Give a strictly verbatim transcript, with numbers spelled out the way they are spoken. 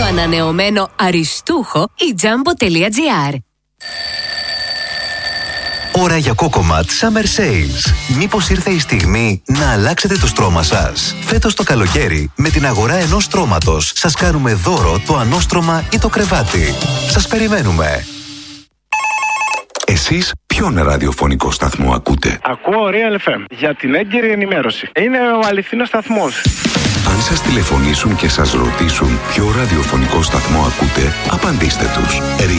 ανανεωμένο αριστούχο η jumbo.gr. Ώρα για Cocomat Summer Sales. Μήπως ήρθε η στιγμή να αλλάξετε το στρώμα σας? Φέτος το καλοκαίρι, με την αγορά ενός στρώματος, σας κάνουμε δώρο το ανώστρωμα ή το κρεβάτι. Σας περιμένουμε. Εσείς ποιον ραδιοφωνικό σταθμό ακούτε? Ακούω Real εφ εμ για την έγκαιρη ενημέρωση. Είναι ο αληθινός σταθμός. Αν σας τηλεφωνήσουν και σας ρωτήσουν ποιο ραδιοφωνικό σταθμό ακούτε, απαντήστε τους.